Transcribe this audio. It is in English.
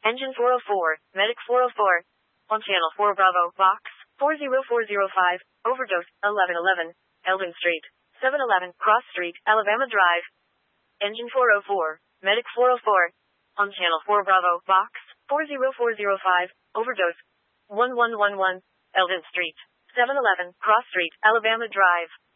Engine 404, Medic 404. On Channel 4 Bravo, Box 40405, Overdose, 1111, Eldon Street, 711, Cross Street, Alabama Drive. Engine 404, Medic 404. On Channel 4 Bravo, Box 40405, Overdose, 1111, Eldon Street, 711, Cross Street, Alabama Drive.